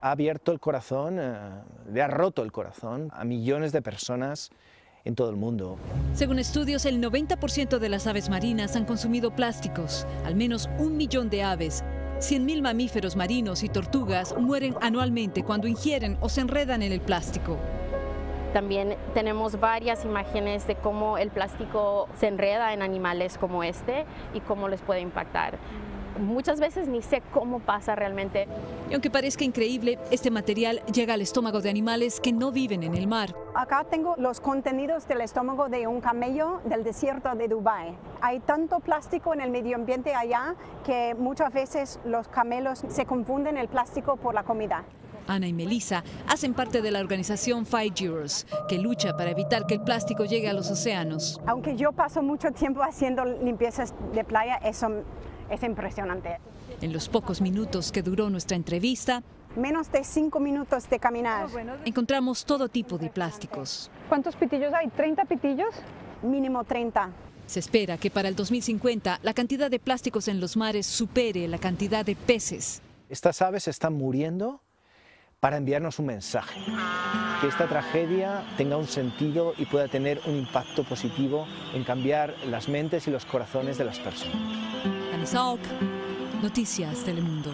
Ha abierto el corazón, le ha roto el corazón a millones de personas en todo el mundo. Según estudios, el 90% de las aves marinas han consumido plásticos. Al menos 1 millón de aves, 100.000 mamíferos marinos y tortugas mueren anualmente cuando ingieren o se enredan en el plástico. También tenemos varias imágenes de cómo el plástico se enreda en animales como este y cómo les puede impactar. Muchas veces ni sé cómo pasa realmente. Y aunque parezca increíble, este material llega al estómago de animales que no viven en el mar. Acá tengo los contenidos del estómago de un camello del desierto de Dubái. Hay tanto plástico en el medio ambiente allá que muchas veces los camelos se confunden el plástico por la comida. Ana y Melissa hacen parte de la organización Fight Euros, que lucha para evitar que el plástico llegue a los océanos. Aunque yo paso mucho tiempo haciendo limpiezas de playa, eso es impresionante. En los pocos minutos que duró nuestra entrevista, menos de 5 minutos de caminar. Encontramos todo tipo de plásticos. ¿Cuántos pitillos hay? ¿30 pitillos? Mínimo 30. Se espera que para el 2050 la cantidad de plásticos en los mares supere la cantidad de peces. Estas aves están muriendo para enviarnos un mensaje, que esta tragedia tenga un sentido y pueda tener un impacto positivo en cambiar las mentes y los corazones de las personas. Anissa Ock, Noticias Telemundo.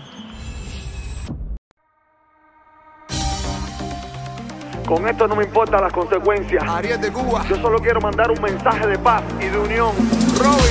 Con esto no me importan las consecuencias. Ariel de Cuba. Yo solo quiero mandar un mensaje de paz y de unión.